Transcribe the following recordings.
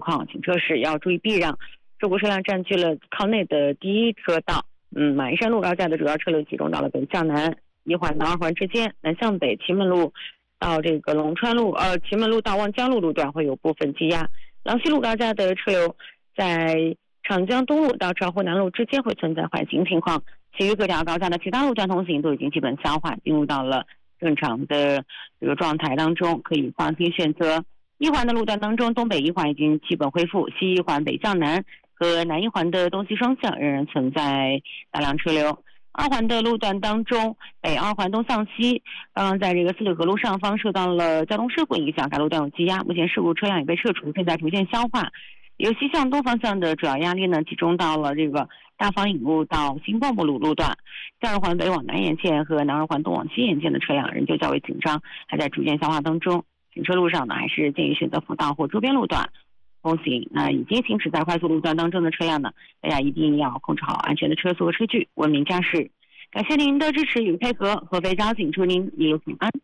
况，请车时要注意避让。事故车辆占据了靠内的第一车道。马鞍山路高架的主要车流集中到了北向南1环到2环之间，南向北祁门路到这个龙川路祁门路到望江路路段会有部分积压。郎西路高架的车流在长江东路到巢湖南路之间会存在缓行情况，其余各条高架的其他路段通行都已经基本消化，进入到了正常的这个状态当中，可以放心选择。1环的路段当中，东北1环已经基本恢复，西1环北向南和南1环的东西双向仍然存在大量车流。2环的路段当中，北2环东向西，刚刚在这个四里河路上方受到了交通事故影响，该路段有积压，目前事故车辆也被撤除，正在逐渐消化。由西向东方向的主要压力呢，集中到了这个大方引路到新蚌埠路路段，2环北往南沿线和南2环东往西沿线的车辆仍旧较为紧张，还在逐渐消化当中。行车路上呢，还是建议选择辅道或周边路段通行。那已经行驶在快速路段当中的车辆呢，大家一定要控制好安全的车速和车距，文明驾驶。感谢您的支持与配合，合肥交警祝您一路平安。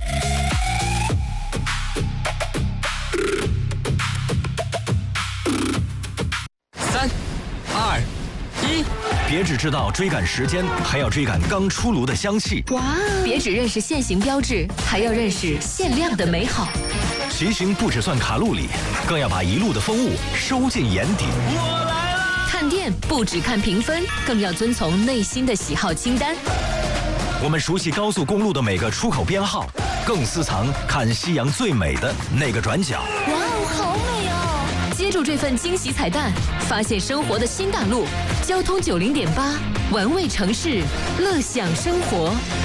3、2、1， 别只知道追赶时间，还要追赶刚出炉的香气。 哇！别只认识限行标志，还要认识限量的美好。 骑行不只算卡路里，更要把一路的风物收进眼底。 我来了！ 看店不只看评分，更要遵从内心的喜好清单。 我们熟悉高速公路的每个出口编号，更私藏看夕阳最美的那个转角。 哇哦，好美哦！接住这份惊喜彩蛋，发现生活的新大陆。交通90.8，玩味城市，乐享生活。